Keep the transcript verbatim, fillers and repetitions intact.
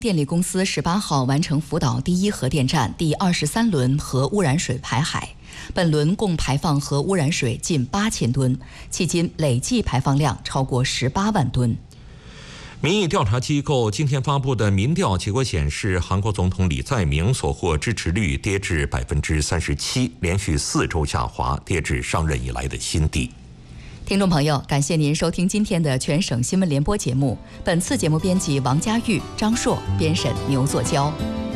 电力公司十八号完成福岛第一核电站第二十三轮核污染水排海，本轮共排放核污染水近八千吨，迄今累计排放量超过十八万吨。 民意调查机构今天发布的民调结果显示，韩国总统李在明所获支持率跌至百分之三十七，连续四周下滑，跌至上任以来的新低。 听众朋友，感谢您收听今天的全省新闻联播节目。本次节目编辑王佳玉、张硕，编审牛作娇。